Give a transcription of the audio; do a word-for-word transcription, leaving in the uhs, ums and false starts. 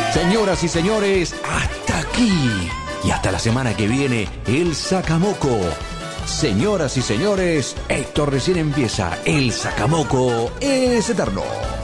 Señoras y señores, hasta aquí. Y hasta la semana que viene, el Sacamoco. Señoras y señores, esto recién empieza. El Sacamoco es eterno.